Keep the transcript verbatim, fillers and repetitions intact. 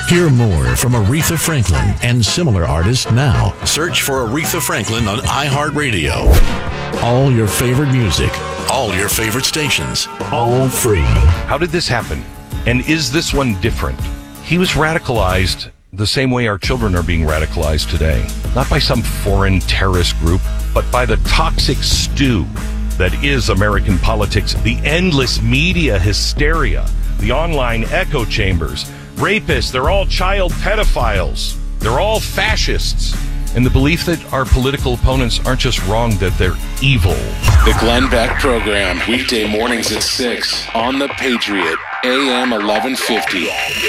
Hear more from Aretha Franklin and similar artists now. Search for Aretha Franklin on iHeartRadio. All your favorite music, all your favorite stations, all free. How did this happen? And is this one different? He was radicalized the same way our children are being radicalized today. Not by some foreign terrorist group, but by the toxic stew that is American politics, the endless media hysteria, the online echo chambers. Rapists, they're all child pedophiles. They're all fascists. And the belief that our political opponents aren't just wrong, that they're evil. The Glenn Beck Program, weekday mornings at six on The Patriot, A M eleven fifty.